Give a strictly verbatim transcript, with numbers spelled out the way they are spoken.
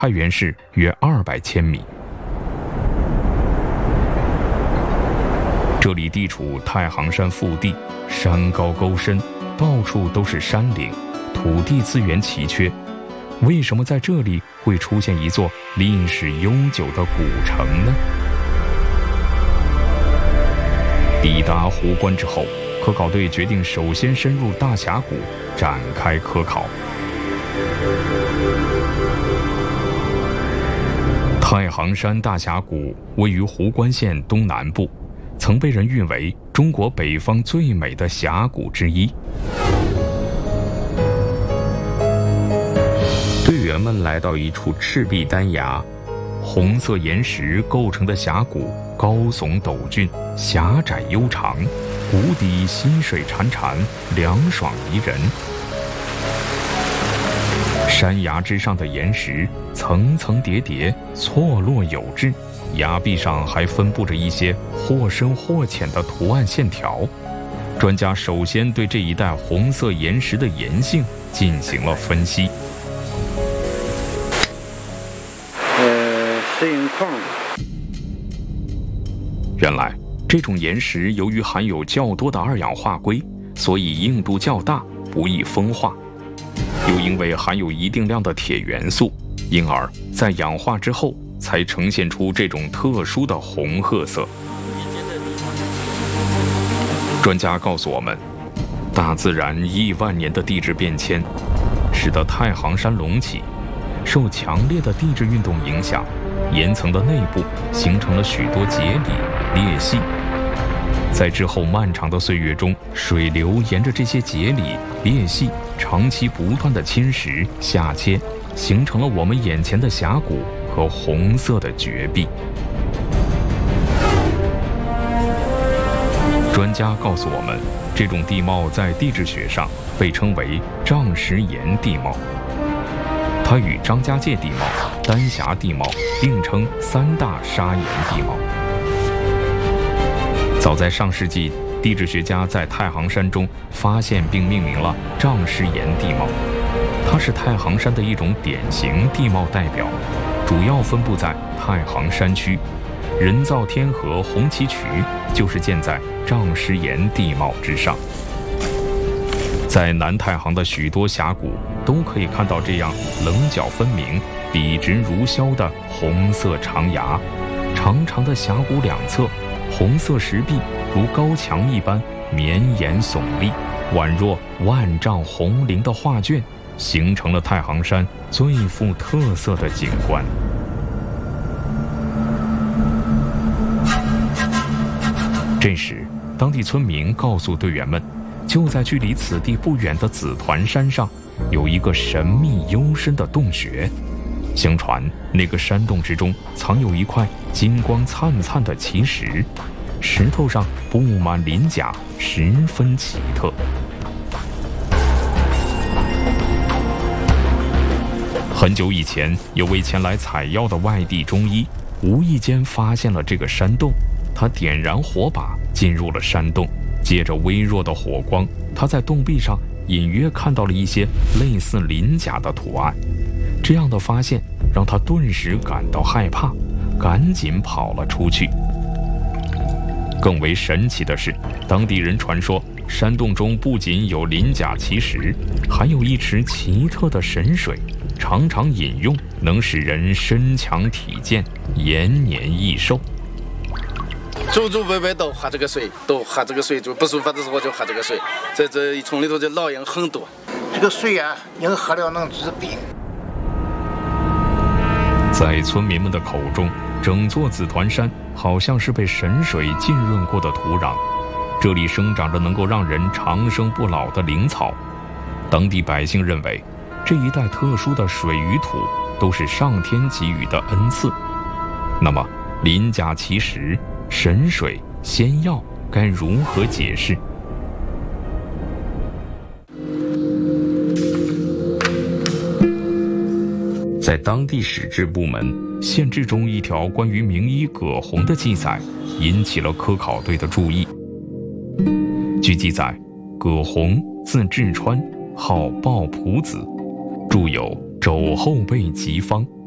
太原市约二百千米。这里地处太行山腹地，山高沟深，到处都是山岭，土地资源奇缺。为什么在这里会出现一座历史悠久的古城呢？抵达壶关之后，科考队决定首先深入大峡谷展开科考。太行山大峡谷位于壶关县东南部，曾被人誉为中国北方最美的峡谷之一。队员们来到一处赤壁丹崖，红色岩石构成的峡谷高耸陡峻，狭窄悠长，谷底溪水潺潺，凉爽宜人。山崖之上的岩石层层叠叠，错落有致，崖壁上还分布着一些或深或浅的图案线条。专家首先对这一带红色岩石的岩性进行了分析。 呃，石英矿。 原来，这种岩石由于含有较多的二氧化硅，所以硬度较大，不易风化。又因为含有一定量的铁元素，因而在氧化之后才呈现出这种特殊的红褐色。专家告诉我们，大自然亿万年的地质变迁，使得太行山隆起，受强烈的地质运动影响，岩层的内部形成了许多节理、裂隙。在之后漫长的岁月中，水流沿着这些节理、裂隙，长期不断的侵蚀、下切，形成了我们眼前的峡谷和红色的绝壁。专家告诉我们，这种地貌在地质学上被称为丈石岩地貌，它与张家界地貌、丹霞地貌并称三大砂岩地貌。早在上世纪，地质学家在太行山中发现并命名了丈石岩地貌，它是太行山的一种典型地貌代表，主要分布在太行山区。人造天河红旗渠就是建在丈石岩地貌之上。在南太行的许多峡谷都可以看到这样棱角分明、笔直如削的红色长崖，长长的峡谷两侧，红色石壁如高墙一般绵延耸立，宛若万丈红绫的画卷，形成了太行山最富特色的景观。这时，当地村民告诉队员们，就在距离此地不远的紫团山上，有一个神秘幽深的洞穴。相传，那个山洞之中藏有一块金光灿灿的奇石，石头上布满鳞甲，十分奇特。很久以前，有位前来采药的外地中医，无意间发现了这个山洞。他点燃火把，进入了山洞，借着微弱的火光，他在洞壁上隐约看到了一些类似鳞甲的图案。这样的发现让他顿时感到害怕，赶紧跑了出去。更为神奇的是，当地人传说，山洞中不仅有鳞甲奇石，还有一池奇特的神水，常常饮用能使人身强体健、延年益寿。 祖祖辈辈都喝这个水，都喝这个水，就不舒服的时候就喝这个水。在这一村里头的老人很多。 这个水啊，人喝了能治病。 在村民们的口中，整座紫团山好像是被神水浸润过的土壤，这里生长着能够让人长生不老的灵草。当地百姓认为，这一带特殊的水与土都是上天给予的恩赐。那么，鳞甲奇石、神水、仙药该如何解释？在当地史志部门县志中，一条关于名医葛洪的记载引起了科考队的注意。据记载，葛洪字稚川，号抱朴子，著有《肘后备急方》《